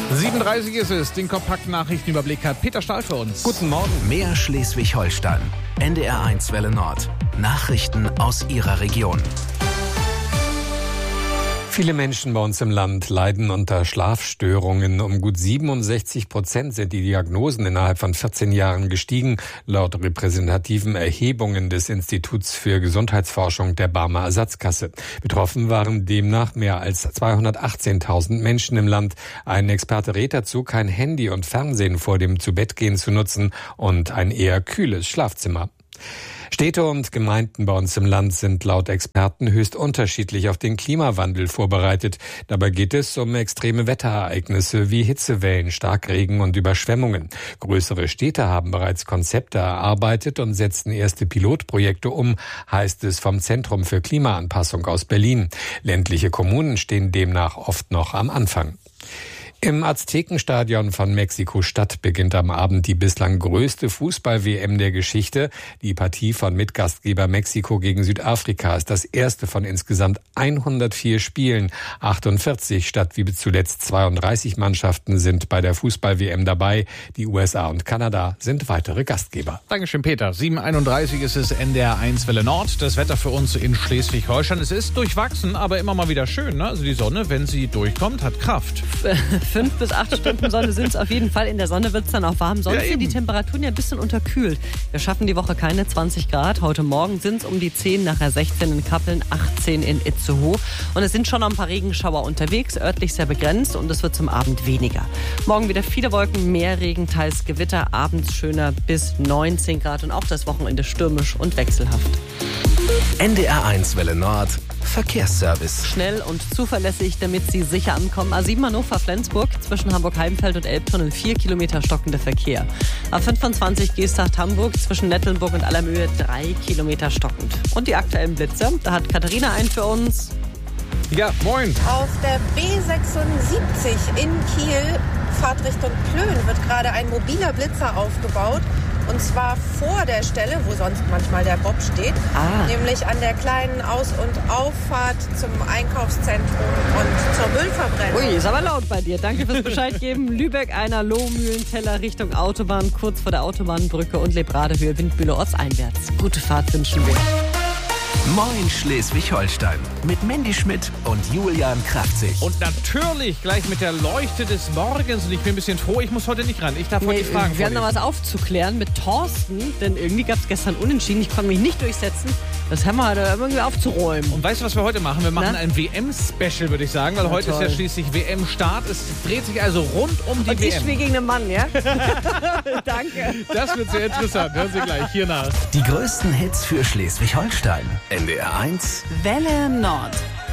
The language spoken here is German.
7:30 ist es. Den Kompakt-Nachrichtenüberblick hat Peter Stahl für uns. Guten Morgen. Mehr Schleswig-Holstein. NDR1 Welle Nord. Nachrichten aus Ihrer Region. Viele Menschen bei uns im Land leiden unter Schlafstörungen. Um gut 67% sind die Diagnosen innerhalb von 14 Jahren gestiegen, laut repräsentativen Erhebungen des Instituts für Gesundheitsforschung der Barmer Ersatzkasse. Betroffen waren demnach mehr als 218.000 Menschen im Land. Ein Experte rät dazu, kein Handy und Fernsehen vor dem Zubettgehen zu nutzen und ein eher kühles Schlafzimmer. Städte und Gemeinden bei uns im Land sind laut Experten höchst unterschiedlich auf den Klimawandel vorbereitet. Dabei geht es um extreme Wetterereignisse wie Hitzewellen, Starkregen und Überschwemmungen. Größere Städte haben bereits Konzepte erarbeitet und setzen erste Pilotprojekte um, heißt es vom Zentrum für Klimaanpassung aus Berlin. Ländliche Kommunen stehen demnach oft noch am Anfang. Im Aztekenstadion von Mexiko-Stadt beginnt am Abend die bislang größte Fußball-WM der Geschichte. Die Partie von Mitgastgeber Mexiko gegen Südafrika ist das erste von insgesamt 104 Spielen. 48 statt wie zuletzt 32 Mannschaften sind bei der Fußball-WM dabei. Die USA und Kanada sind weitere Gastgeber. Dankeschön, Peter. 7:31 ist es, NDR1 Welle Nord. Das Wetter für uns in Schleswig-Holstein. Es ist durchwachsen, aber immer mal wieder schön. Ne? Also die Sonne, wenn sie durchkommt, hat Kraft. 5 bis 8 Stunden Sonne sind es auf jeden Fall. In der Sonne wird es dann auch warm. Sonst sind die Temperaturen ja ein bisschen unterkühlt. Wir schaffen die Woche keine 20 Grad. Heute Morgen sind es um die 10, nachher 16 in Kappeln, 18 in Itzehoe. Und es sind schon ein paar Regenschauer unterwegs, örtlich sehr begrenzt und es wird zum Abend weniger. Morgen wieder viele Wolken, mehr Regen, teils Gewitter, abends schöner bis 19 Grad und auch das Wochenende stürmisch und wechselhaft. NDR1 Welle Nord. Verkehrsservice. Schnell und zuverlässig, damit Sie sicher ankommen. A7 Hannover-Flensburg, zwischen Hamburg-Heimfeld und Elbtunnel 4 Kilometer stockender Verkehr. A25 Geesthacht-Hamburg, zwischen Nettelnburg und Allermöhe 3 Kilometer stockend. Und die aktuellen Blitze, da hat Katharina einen für uns. Ja, moin. Auf der B76 in Kiel, Fahrtrichtung Plön, wird gerade ein mobiler Blitzer aufgebaut. Und zwar vor der Stelle, wo sonst manchmal der Bob steht. Nämlich an der kleinen Aus- und Auffahrt zum Einkaufszentrum und zur Müllverbrennung. Ui, ist aber laut bei dir. Danke fürs Bescheid geben. Lübeck, einer Lohmühlenteller Richtung Autobahn, kurz vor der Autobahnbrücke und Lebradehöhe, Windmühle ortseinwärts. Gute Fahrt wünschen wir. Moin Schleswig-Holstein. Mit Mandy Schmidt und Julian Kraftzig. Und natürlich gleich mit der Leuchte des Morgens. Und ich bin ein bisschen froh, ich muss heute nicht ran. Ich darf heute die Fragen Wir haben noch was aufzuklären mit Thorsten, denn irgendwie gab es gestern Unentschieden. Ich konnte mich nicht durchsetzen. Das haben wir heute irgendwie aufzuräumen. Und weißt du, was wir heute machen? Wir machen ein WM-Special, würde ich sagen, weil heute ist ja schließlich WM-Start. Es dreht sich also rund um die und WM. Ich spiele gegen einen Mann, ja? Danke. Das wird sehr interessant. Hören Sie gleich hier nach. Die größten Hits für Schleswig-Holstein. NDR1 Welle Nord.